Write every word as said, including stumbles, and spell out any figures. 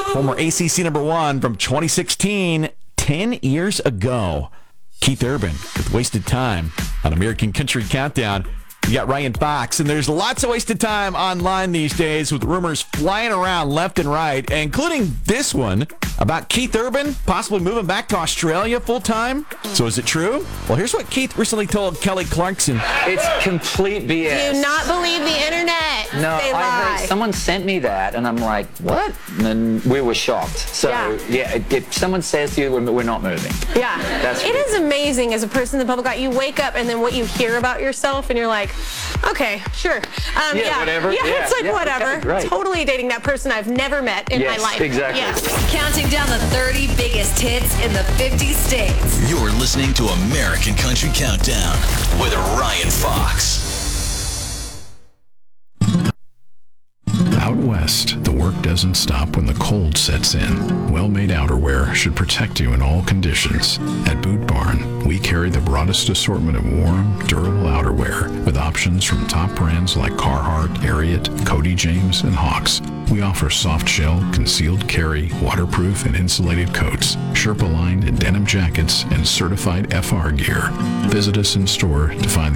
Former A C C number one from twenty sixteen, ten years ago. Keith Urban with Wasted Time on American Country Countdown. You got Ryan Fox, and there's lots of wasted time online these days with rumors flying around left and right, including this one about Keith Urban possibly moving back to Australia full-time. So is it true? Well, here's what Keith recently told Kelly Clarkson. It's complete B S. Do not believe the internet. No, they I lie. heard someone sent me that, and I'm like, what? And then we were shocked. So, Yeah. yeah, if someone says to you, we're, we're not moving. Yeah. That's it is amazing as a person in the public eye. You wake up and then what you hear about yourself, and you're like, okay, sure. Um, Yeah, yeah, whatever. Yeah, Yeah, it's like yeah, whatever. okay, great. Totally dating that person I've never met in Yes, my life. exactly. Yeah. Counting down the thirty biggest hits in the fifty states. You're listening to American Country Countdown with Ryan Fox. Out west, the work doesn't stop when the cold sets in. Well-made outerwear should protect you in all conditions. At Boot Barn, we carry the broadest assortment of warm, durable outerwear with options from top brands like Carhartt, Ariat, Cody James, and Hawks. We offer soft shell, concealed carry, waterproof and insulated coats, Sherpa-lined denim jackets, and certified F R gear. Visit us in store to find